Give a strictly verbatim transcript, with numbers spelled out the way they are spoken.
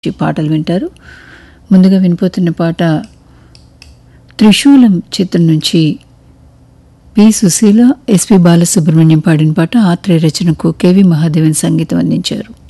ఈ పాటలు వింటారు. ముందుగా వినిపోతున్న పాట త్రిశూలం చిత్రం నుంచి పి సుశీల, ఎస్పి బాలసుబ్రహ్మణ్యం పాడిన పాట. ఆత్రేయ రచనకు కెవి మహాదేవన్ సంగీతం అందించారు.